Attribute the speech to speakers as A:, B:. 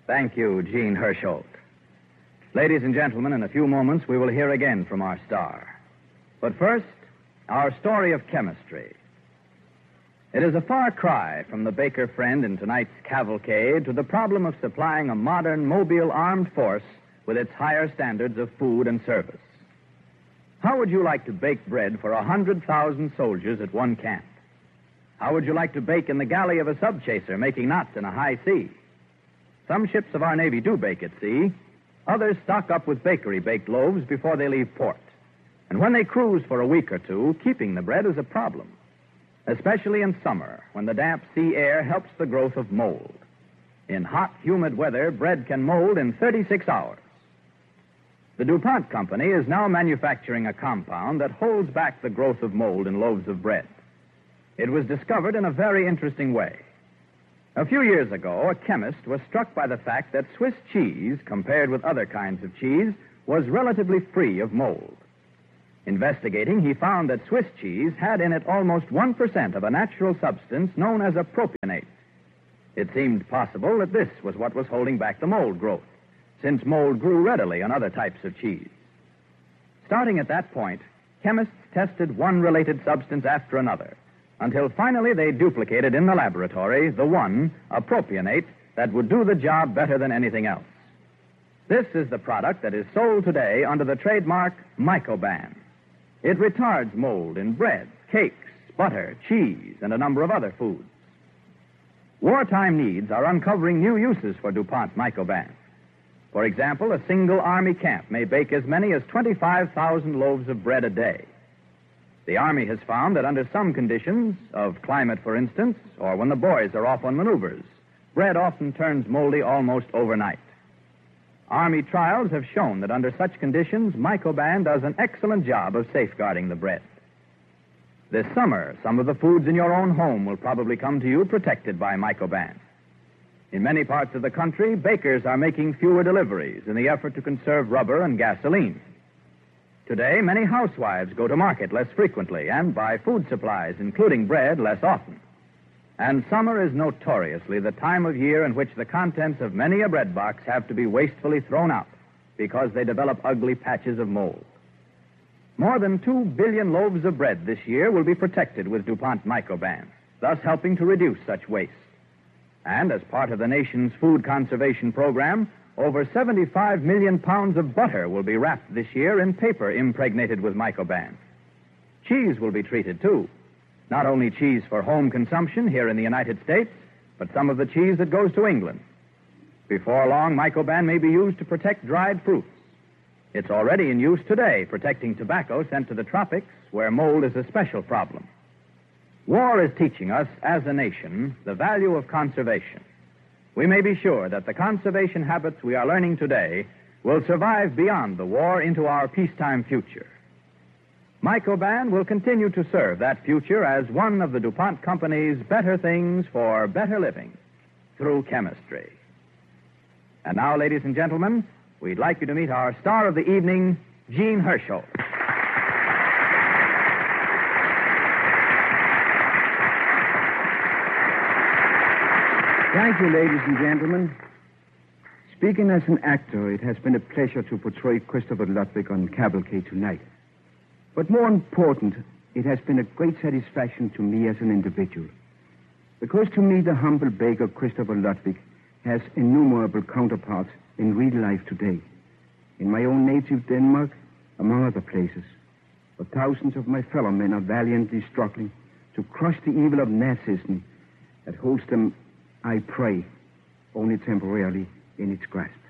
A: Thank you, Gene Hersholt. Ladies and gentlemen, in a few moments we will hear again from our star. But first, our story of chemistry. It is a far cry from the Baker friend in tonight's cavalcade to the problem of supplying a modern mobile armed force with its higher standards of food and service. How would you like to bake bread for 100,000 soldiers at one camp? How would you like to bake in the galley of a subchaser making knots in a high sea? Some ships of our Navy do bake at sea. Others stock up with bakery-baked loaves before they leave port. And when they cruise for a week or two, keeping the bread is a problem, especially in summer, when the damp sea air helps the growth of mold. In hot, humid weather, bread can mold in 36 hours. The DuPont Company is now manufacturing a compound that holds back the growth of mold in loaves of bread. It was discovered in a very interesting way. A few years ago, a chemist was struck by the fact that Swiss cheese, compared with other kinds of cheese, was relatively free of mold. Investigating, he found that Swiss cheese had in it almost 1% of a natural substance known as a propionate. It seemed possible that this was what was holding back the mold growth, since mold grew readily on other types of cheese. Starting at that point, chemists tested one related substance after another, until finally they duplicated in the laboratory the one, a propionate, that would do the job better than anything else. This is the product that is sold today under the trademark Mycoban. It retards mold in bread, cakes, butter, cheese, and a number of other foods. Wartime needs are uncovering new uses for DuPont Mycoban. For example, a single Army camp may bake as many as 25,000 loaves of bread a day. The Army has found that under some conditions, of climate for instance, or when the boys are off on maneuvers, bread often turns moldy almost overnight. Army trials have shown that under such conditions, Mycoban does an excellent job of safeguarding the bread. This summer, some of the foods in your own home will probably come to you protected by Mycoban. In many parts of the country, bakers are making fewer deliveries in the effort to conserve rubber and gasoline. Today, many housewives go to market less frequently and buy food supplies, including bread, less often. And summer is notoriously the time of year in which the contents of many a bread box have to be wastefully thrown out because they develop ugly patches of mold. More than 2 billion loaves of bread this year will be protected with DuPont Mycoban, thus helping to reduce such waste. And as part of the nation's food conservation program, over 75 million pounds of butter will be wrapped this year in paper impregnated with Mycoban. Cheese will be treated, too. Not only cheese for home consumption here in the United States, but some of the cheese that goes to England. Before long, Mycoban may be used to protect dried fruits. It's already in use today, protecting tobacco sent to the tropics, where mold is a special problem. War is teaching us, as a nation, the value of conservation. We may be sure that the conservation habits we are learning today will survive beyond the war into our peacetime future. Mycoban will continue to serve that future as one of the DuPont Company's better things for better living through chemistry. And now, ladies and gentlemen, we'd like you to meet our star of the evening, Gene Hersholt.
B: Thank you, ladies and gentlemen. Speaking as an actor, it has been a pleasure to portray Christopher Ludwig on Cavalcade tonight. But more important, it has been a great satisfaction to me as an individual. Because to me, the humble baker Christopher Ludwig has innumerable counterparts in real life today. In my own native Denmark, among other places. But thousands of my fellow men are valiantly struggling to crush the evil of Nazism that holds them, I pray, only temporarily in its grasp.